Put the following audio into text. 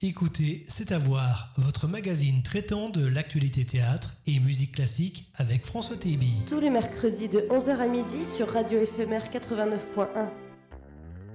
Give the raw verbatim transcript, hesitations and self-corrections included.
Écoutez, c'est à voir, votre magazine traitant de l'actualité théâtre et musique classique avec François Téby. Tous les mercredis de onze heures à midi sur Radio Éphémère quatre-vingt-neuf point un.